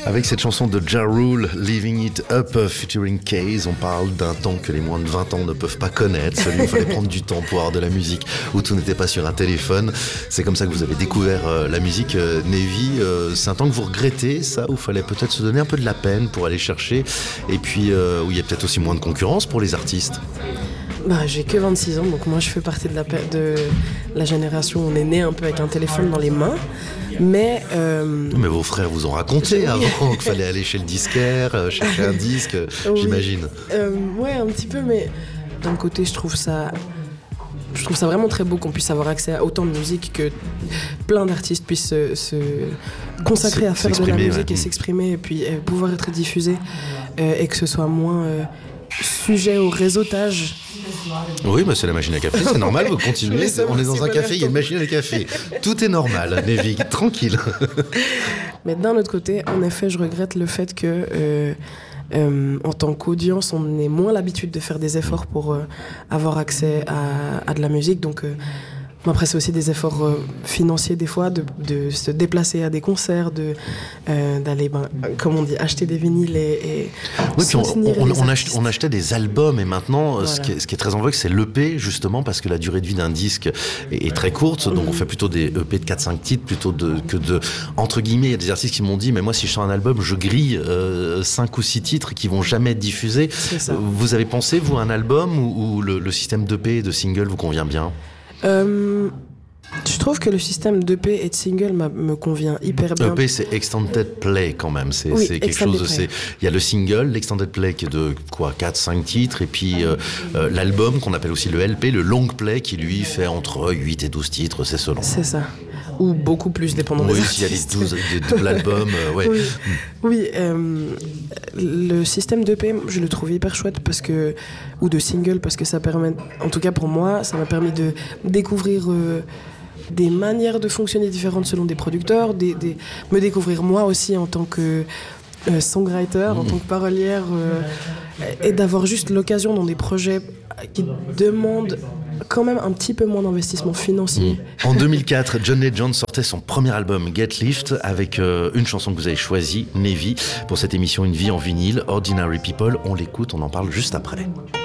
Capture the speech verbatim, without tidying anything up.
Avec cette chanson de Ja Rule, Living It Up, featuring Case, on parle d'un temps que les moins de vingt ans ne peuvent pas connaître, celui où il fallait prendre du temps pour avoir de la musique, où tout n'était pas sur un téléphone. C'est comme ça que vous avez découvert euh, la musique, euh, Navy. Euh, c'est un temps que vous regrettez, ça, où il fallait peut-être se donner un peu de la peine pour aller chercher, et puis euh, où il y a peut-être aussi moins de concurrence pour les artistes. Bah, j'ai que vingt-six ans, donc moi je fais partie de la, de la génération où on est né un peu avec un téléphone dans les mains. Mais, euh... mais vos frères vous ont raconté avant qu'il fallait aller chez le disquaire, euh, chercher un disque, oui. J'imagine. Euh, ouais, un petit peu, mais d'un côté, je trouve ça, je trouve ça vraiment très beau qu'on puisse avoir accès à autant de musique, que plein d'artistes puissent se, se consacrer à faire de la musique ouais. et s'exprimer, et puis euh, pouvoir être diffusé, euh, et que ce soit moins euh, sujet au réseautage. Oui, bah c'est la machine à café, c'est normal, vous continuez. On est dans un café, il y a une machine à café. Tout est normal, Navy, tranquille. Mais d'un autre côté, en effet, je regrette le fait que, euh, euh, en tant qu'audience, on ait moins l'habitude de faire des efforts pour euh, avoir accès à, à de la musique. Donc, euh, après, c'est aussi des efforts euh, financiers des fois, de, de se déplacer à des concerts, de, euh, d'aller, ben, comme on dit, acheter des vinyles et, et oui, puis on, on, on, ach- on achetait des albums et maintenant, voilà. ce, qui est, ce qui est très en vogue, c'est l'E P, justement, parce que la durée de vie d'un disque est, est très courte, donc mmh. on fait plutôt des E P de quatre cinq titres plutôt de, que de, entre guillemets, il y a des artistes qui m'ont dit, mais moi, si je sors un album, je grille euh, cinq ou six titres qui vont jamais être diffusés. Vous avez pensé, vous, à un album où, où le, le système d'E P et de single vous convient bien ? Euh, je trouve que le système d'E P et de single me convient hyper bien. E P, c'est Extended Play quand même. C'est, oui, c'est quelque chose de. C'est, il y a le single, l'Extended Play qui est de quoi, quatre cinq titres, et puis euh, euh, l'album qu'on appelle aussi le L P, le Long Play, qui lui fait entre huit et douze titres, c'est selon. C'est ça. Ou beaucoup plus, dépendant oui, des artistes. Oui, s'il y a des douze, des double albums, euh, ouais. Oui, oui euh, le système d'E P, je le trouve hyper chouette parce que, ou de single, parce que ça permet, en tout cas pour moi, ça m'a permis de découvrir euh, des manières de fonctionner différentes selon des producteurs, des, des, me découvrir moi aussi en tant que euh, songwriter, mmh. en tant que parolière, euh, et d'avoir juste l'occasion dans des projets qui demandent quand même un petit peu moins d'investissement financier. Mmh. En deux mille quatre, John Legend sortait son premier album Get Lift avec euh, une chanson que vous avez choisie, Navy, pour cette émission Une vie en vinyle, Ordinary People. On l'écoute, on en parle juste après.